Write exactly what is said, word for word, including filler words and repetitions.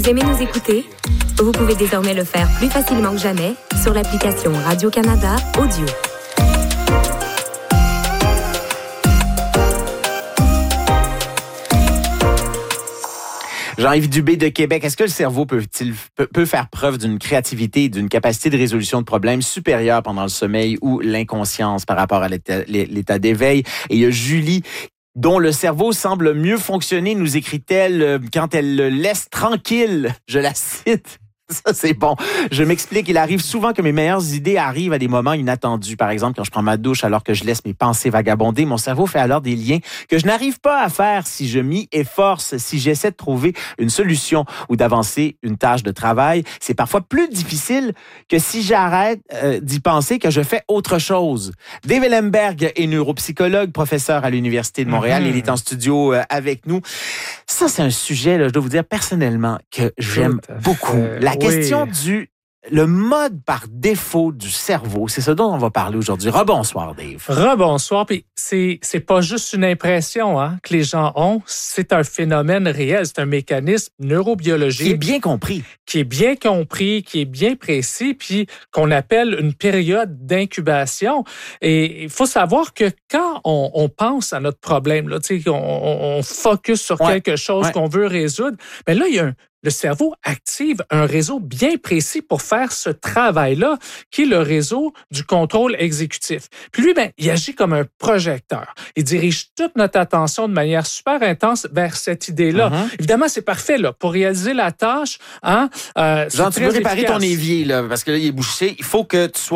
Vous aimez nous écouter? Vous pouvez désormais le faire plus facilement que jamais sur l'application Radio-Canada Audio. Jean-Yves Dubé de Québec, est-ce que le cerveau peut-il, peut, peut faire preuve d'une créativité et d'une capacité de résolution de problèmes supérieure pendant le sommeil ou l'inconscience par rapport à l'état, l'état d'éveil? Et il y a Julie, dont le cerveau semble mieux fonctionner, nous écrit-elle, quand elle le laisse tranquille. Je la cite. Ça, c'est bon. Je m'explique. Il arrive souvent que mes meilleures idées arrivent à des moments inattendus. Par exemple, quand je prends ma douche alors que je laisse mes pensées vagabonder, mon cerveau fait alors des liens que je n'arrive pas à faire si je m'y efforce, si j'essaie de trouver une solution ou d'avancer une tâche de travail. C'est parfois plus difficile que si j'arrête euh, d'y penser que je fais autre chose. Dave Ellenberg est neuropsychologue, professeur à l'Université de Montréal. Mm-hmm. Il est en studio euh, avec nous. Ça, c'est un sujet, là, je dois vous dire personnellement, que j'aime beaucoup. La question oui. du le mode par défaut du cerveau, c'est ce dont on va parler aujourd'hui. Rebonsoir, Dave. Rebonsoir. Puis c'est c'est pas juste une impression hein, que les gens ont, c'est un phénomène réel, c'est un mécanisme neurobiologique qui est bien compris, qui est bien compris, qui est bien précis, puis qu'on appelle une période d'incubation. Et il faut savoir que quand on, on pense à notre problème, là, tu sais, on, on focus sur ouais. quelque chose ouais. qu'on veut résoudre, mais là il y a un Le cerveau active un réseau bien précis pour faire ce travail-là, qui est le réseau du contrôle exécutif. Puis lui, ben, il agit comme un projecteur. Il dirige toute notre attention de manière super intense vers cette idée-là. Uh-huh. Évidemment, c'est parfait là pour réaliser la tâche. Hein, euh, Genre, tu veux réparer ton évier là, parce que là, il est bouché. Il faut que tu sois